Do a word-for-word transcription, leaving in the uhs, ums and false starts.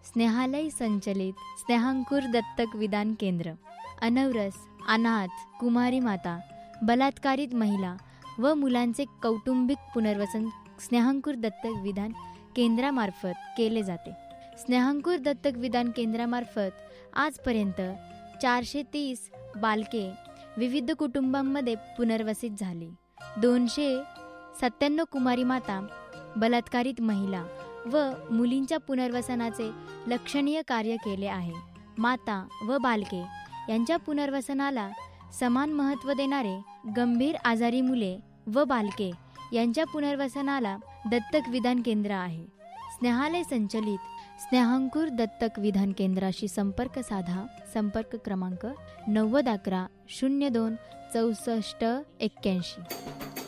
स्नेहालय संचलित स्नेहांकुर दत्तक विधान केंद्र, अनवरस, अनाथ, कुमारी माता, बलात्कारित महिला व मुलांचे कौटुंबिक पुनर्वसन स्नेहांकुर दत्तक विधान केंद्रामार्फत केले जाते. स्नेहांकुर दत्तक विधान केंद्रामार्फत आजपर्यंत चारशे तीस बालके विविध कुटुंबांमध्ये पुनर्वसित झाली. दोनशे सत्त्याण्णव कुमारी माता, बलात्कारित महिला व मुलींच्या पुनर्वसनाचे लक्षणीय कार्य केले आहे. माता व बालके यांच्या पुनर्वसनाला समान महत्त्व देणारे गंभीर आजारी मुले व बालके यांच्या पुनर्वसनाला दत्तक विधान केंद्र आहे. स्नेहालय संचलित स्नेहांकुर दत्तक विधान केंद्राशी संपर्क साधा. संपर्क क्रमांक नव्वद अकरा शून्य दोन चौसष्ट एक्क्याऐंशी.